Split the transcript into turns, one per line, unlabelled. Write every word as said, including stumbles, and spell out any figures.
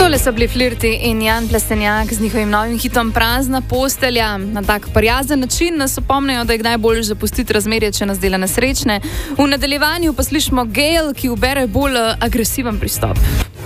Tole so bili Flirti in Jan Plestenjak z njihovim novim hitom Prazna postelja. Na tak prijazen način nas opomnijo, da je kdaj bolj zapustiti razmerje, če nas dela nesrečne. V nadaljevanju pa slišimo Gayle, ki ubere bolj agresiven pristop.